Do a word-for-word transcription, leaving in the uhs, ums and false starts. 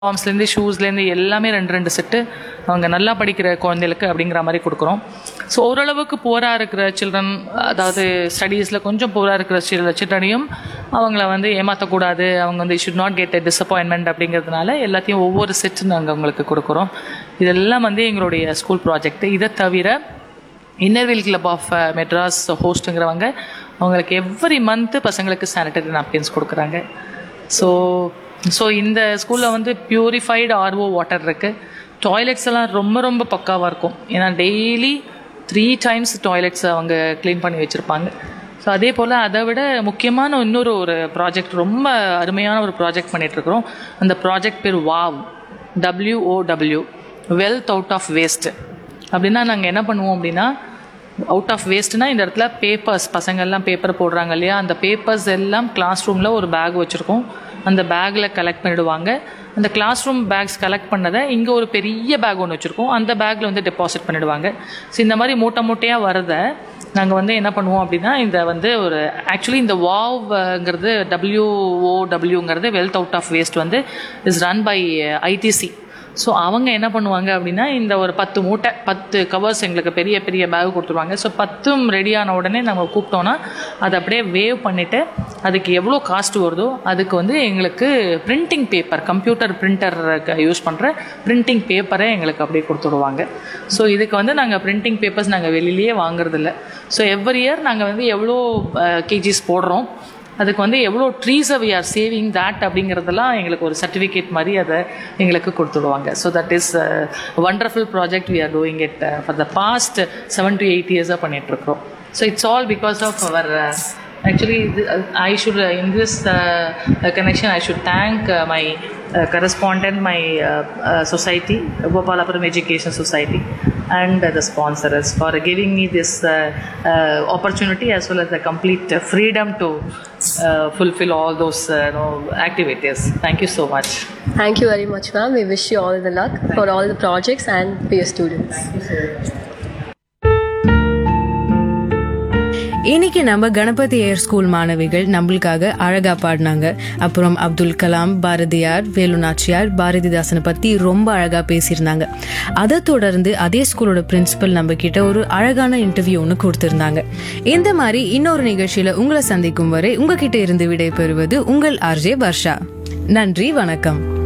ஃபார்ம்ஸ்லேருந்து ஷூஸ்லேருந்து எல்லாமே ரெண்டு ரெண்டு செட்டு அவங்க நல்லா படிக்கிற குழந்தைகளுக்கு அப்படிங்கிற மாதிரி கொடுக்குறோம். ஸோ ஓரளவுக்கு புவராக இருக்கிற சில்ட்ரன், அதாவது ஸ்டடீஸில் கொஞ்சம் புவராக இருக்கிற சில் சில்ட்ரனையும் அவங்கள வந்து ஏமாற்றக்கூடாது, அவங்க வந்து should not get a disappointment அப்படிங்கிறதுனால எல்லாத்தையும் ஒவ்வொரு செட்டு நாங்கள் அவங்களுக்கு கொடுக்குறோம். இதெல்லாம் வந்து எங்களுடைய ஸ்கூல் ப்ராஜெக்ட். இதை தவிர இன்னர்வில் கிளப் ஆஃப் மெட்ராஸ் ஹோஸ்ட்டுங்கிறவங்க அவங்களுக்கு எவ்ரி மந்த்து பசங்களுக்கு சானிடரி நாப்கின்ஸ் கொடுக்குறாங்க. ஸோ ஸோ இந்த ஸ்கூலில் வந்து பியூரிஃபைடு ஆர்ஓ வாட்டர் இருக்குது. டாய்லெட்ஸ் எல்லாம் ரொம்ப ரொம்ப பக்காவாக இருக்கும். ஏன்னா டெய்லி த்ரீ டைம்ஸ் டாய்லெட்ஸ் அவங்க க்ளீன் பண்ணி வச்சுருப்பாங்க. ஸோ அதே போல் அதை விட முக்கியமான இன்னொரு ஒரு ப்ராஜெக்ட், ரொம்ப அருமையான ஒரு ப்ராஜெக்ட் பண்ணிகிட்ருக்குறோம். அந்த ப்ராஜெக்ட் பேர் wow, டபிள்யூஓடபிள்யூ, wealth out of waste. அப்படின்னா நாங்கள் என்ன பண்ணுவோம் அப்படின்னா, அவுட் ஆஃப் வேஸ்ட்னா இந்த இடத்துல பேப்பர்ஸ், பசங்கள்லாம் பேப்பர் போடுறாங்க இல்லையா, அந்த பேப்பர்ஸ் எல்லாம் கிளாஸ் ரூமில் ஒரு பேக் வச்சுருக்கோம். அந்த பேக்கில் கலெக்ட் பண்ணிவிடுவாங்க. அந்த கிளாஸ் ரூம் பேக்ஸ் கலெக்ட் பண்ணதை இங்கே ஒரு பெரிய பேக் ஒன்று வச்சுருக்கோம், அந்த பேக்கில் வந்து டெபாசிட் பண்ணிவிடுவாங்க. ஸோ இந்த மாதிரி மூட்டை மூட்டையாக வரதை நாங்கள் வந்து என்ன பண்ணுவோம் அப்படின்னா, இந்த வந்து ஒரு ஆக்சுவலி இந்த வாவ்ங்கிறது டபிள்யூஓடபிள்யூங்கிறது வெல்த் அவுட் ஆஃப் வேஸ்ட் வந்து is run by ITC. So அவங்க என்ன பண்ணுவாங்க அப்படின்னா, இந்த ஒரு பத்து மூட்டை பத்து கவர்ஸ் எங்களுக்கு பெரிய பெரிய பேக் கொடுத்துருவாங்க. ஸோ பத்தும் ரெடியான உடனே நம்ம கூப்பிட்டோன்னா அதை அப்படியே வேவ் பண்ணிவிட்டு அதுக்கு எவ்வளோ காஸ்ட் வருதோ அதுக்கு வந்து எங்களுக்கு printing paper, computer printer use பண்ணுற பிரிண்டிங் பேப்பரை எங்களுக்கு அப்படியே கொடுத்துடுவாங்க. ஸோ இதுக்கு வந்து நாங்கள் பிரிண்டிங் பேப்பர்ஸ் நாங்கள் வெளியிலேயே வாங்குறதில்ல. ஸோ எவ்ரி இயர் நாங்கள் வந்து எவ்வளோ கேஜிஸ் போடுறோம், அதுக்கு வந்து எவ்வளோ ட்ரீஸை வி ஆர் சேவிங் தேட் அப்படிங்கிறதெல்லாம் எங்களுக்கு ஒரு சர்டிஃபிகேட் மாதிரி அதை எங்களுக்கு கொடுத்துடுவாங்க. So that is wonderful project we are doing it for the past seven to eight இயர்ஸாக பண்ணிகிட்ருக்கோம். So it's all because of our actually I should uh, in this uh, uh, connection I should thank uh, my uh, correspondent, my uh, uh, society, Gopalapuram Education Society, and uh, the sponsors for giving me this uh, uh, opportunity as well as the complete uh, freedom to uh, fulfill all those uh, you know, activities. Thank you so much. Thank you very much, ma'am. We wish you all the luck Thank for you. all the projects and for your students. Thank you so much. இன்னைக்கு நம்ம கணபதி ஏர் school மாணவிகள் நம்மளுக்காக அழகா பாடினாங்க. அப்புறம் அப்துல் கலாம், பாரதியார், வேலு நாச்சியார், பாரதிதாசனை பத்தி ரொம்ப அழகா பேசியிருந்தாங்க. அதை தொடர்ந்து அதே ஸ்கூலோட பிரின்சிபல் நம்ம கிட்ட ஒரு அழகான இன்டர்வியூ ஒன்று கொடுத்திருந்தாங்க. இந்த மாதிரி இன்னொரு நிகழ்ச்சியில உங்களை சந்திக்கும் வரை உங்ககிட்ட இருந்து விடை பெறுவது உங்கள் ஆர்ஜே வர்ஷா. நன்றி, வணக்கம்.